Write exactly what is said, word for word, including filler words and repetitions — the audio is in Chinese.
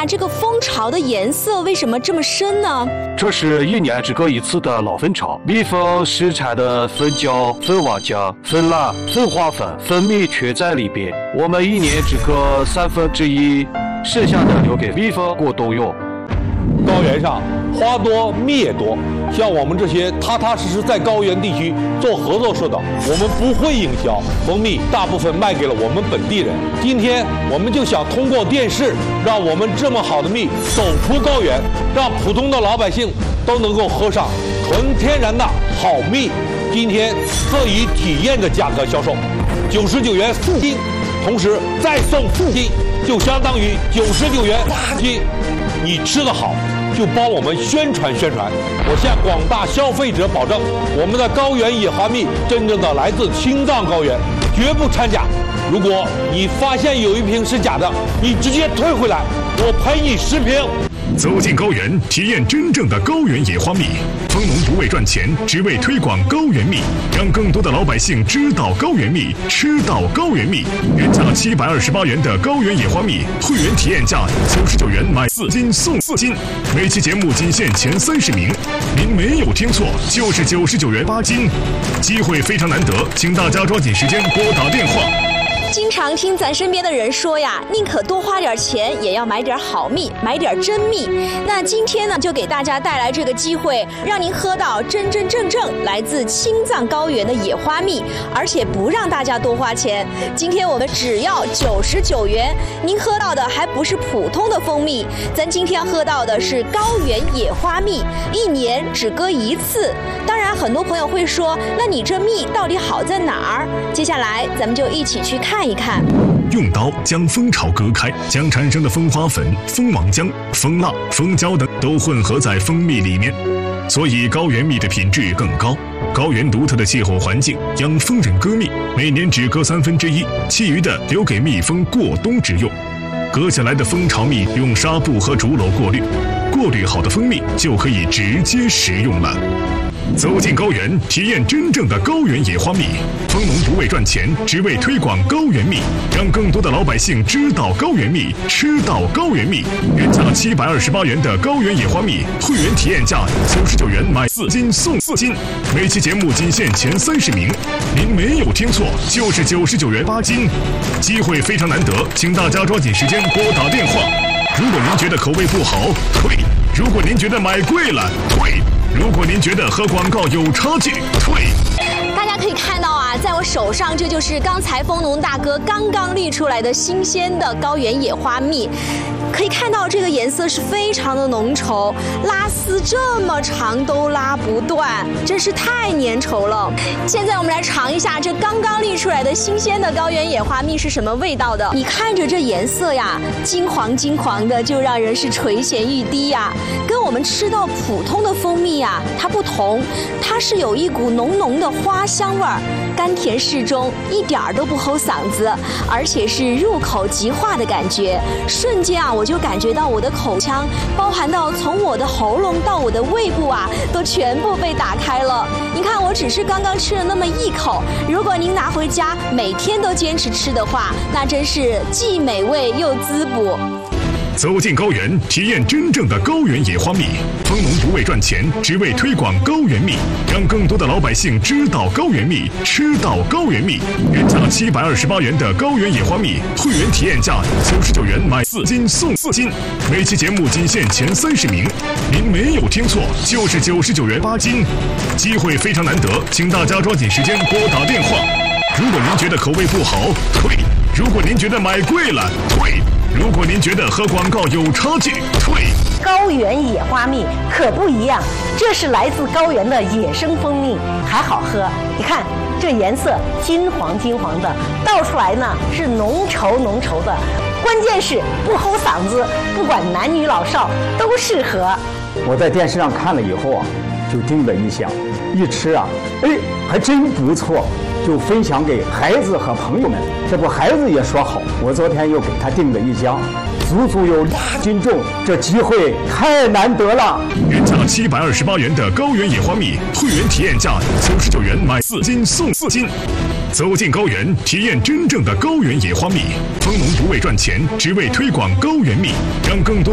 下，这个蜂巢的颜色为什么这么深呢？ 这是一年只隔一次的老蜂巢，蜜蜂生产的蜂胶、蜂王浆、蜂蜡、蜂花粉、蜂蜜全在里边。我们一年只割三分之一，剩下的留给蜜蜂过冬用。 高原上花多蜜也多，像我们这些踏踏实实在高原地区做合作社的，我们不会营销蜂蜜，大部分卖给了我们本地人。今天我们就想通过电视，让我们这么好的蜜走出高原，让普通的老百姓都能够喝上纯天然的好蜜。今天特以体验的价格销售，九十九元四斤，同时再送四斤，就相当于九十九元八斤。你吃得好，就帮我们宣传宣传。我向广大消费者保证，我们的高原野花蜜真正的来自青藏高原，绝不掺假。如果你发现有一瓶是假的，你直接退回来，我赔你十瓶。 走进高原，体验真正的高原野花蜜。蜂农不为赚钱，只为推广高原蜜，让更多的老百姓知道高原蜜，吃到高原蜜。原价七百二十八元的高原野花蜜，会员体验价九十九元买四斤送四斤。每期节目仅限前三十名，您没有听错，就是九十九元八斤。机会非常难得，请大家抓紧时间拨打电话。 经常听咱身边的人说呀，宁可多花点钱，也要买点好蜜，买点真蜜。那今天呢，就给大家带来这个机会，让您喝到真真正正来自青藏高原的野花蜜，而且不让大家多花钱。今天我们只要九十九元，您喝到的还不是普通的蜂蜜，咱今天喝到的是高原野花蜜，一年只割一次。当然，很多朋友会说，那你这蜜到底好在哪儿？接下来咱们就一起去看一看。 用刀将蜂巢割开，将产生的蜂花粉、蜂王浆、蜂蜡、蜂胶等都混合在蜂蜜里面，所以高原蜜的品质更高。高原独特的气候环境让蜂人割蜜每年只割三分之一，其余的留给蜜蜂过冬之用。割下来的蜂巢蜜用纱布和竹篓过滤，过滤好的蜂蜜就可以直接食用了。走进高原，体验真正的高原野花蜜。蜂农不为赚钱，只为推广高原蜜，让更多的老百姓知道高原蜜，吃到高原蜜。原价七百二十八元的高原野花蜜，会员体验价九十九元买四斤送四斤。每期节目仅限前三十名，您没有听错，就是九十九元八斤。机会非常难得，请大家抓紧时间拨打电话。如果您觉得口味不好，退；如果您觉得买贵了，退；如果您觉得和广告有差距，退。 大家可以看到啊，在我手上，这就是刚才蜂农大哥刚刚滤出来的新鲜的高原野花蜜。可以看到这个颜色是非常的浓稠，拉丝这么长都拉不断，真是太粘稠了。现在我们来尝一下这刚刚滤出来的新鲜的高原野花蜜是什么味道的。你看着这颜色呀，金黄金黄的，就让人是垂涎欲滴呀。跟我们吃到普通的蜂蜜呀，它不同，它是有一股浓浓的花香味儿，甘甜适中，一点儿都不齁嗓子，而且是入口即化的感觉。瞬间啊，我就感觉到我的口腔，包含到从我的喉咙到我的胃部啊，都全部被打开了。你看，我只是刚刚吃了那么一口，如果您拿回家每天都坚持吃的话，那真是既美味又滋补。 走进高原，体验真正的高原野花蜜。蜂农不为赚钱，只为推广高原蜜，让更多的老百姓知道高原蜜，吃到高原蜜。原价七百二十八元的高原野花蜜，会员体验价九十九元买四斤送四斤。每期节目仅限前三十名，您没有听错，就是九十九元八斤。机会非常难得，请大家抓紧时间拨打电话。如果您觉得口味不好，退；如果您觉得买贵了，退；如果您觉得和广告有差距，退。 高原野花蜜可不一样，这是来自高原的野生蜂蜜，还好喝。你看这颜色金黄金黄的，倒出来呢是浓稠浓稠的，关键是不齁嗓子，不管男女老少都适合。 我在电视上看了以后啊，就叮的一响，一吃啊，哎，还真不错。就分享给孩子和朋友们，这不孩子也说好，我昨天又给他订了一箱，足足有八斤重，这机会太难得了。 原价七百二十八元的高原野花蜜，会员体验价九十九元买四斤送四斤。走进高原，体验真正的高原野花蜜。蜂农不为赚钱，只为推广高原蜜，让更多